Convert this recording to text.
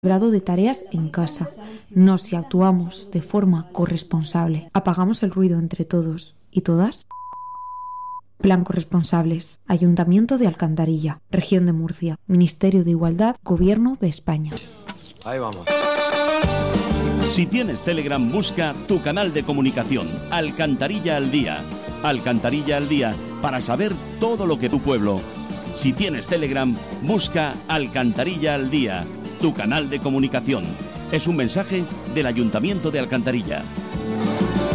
grado de tareas en casa. No si actuamos de forma corresponsable. Apagamos el ruido entre todos y todas. Plan Corresponsables. Ayuntamiento de Alcantarilla, Región de Murcia, Ministerio de Igualdad, Gobierno de España. Ahí vamos. Si tienes Telegram, busca tu canal de comunicación, Alcantarilla al Día. Alcantarilla al Día, para saber todo lo que tu pueblo. Si tienes Telegram, busca Alcantarilla al Día, tu canal de comunicación. Es un mensaje del Ayuntamiento de Alcantarilla.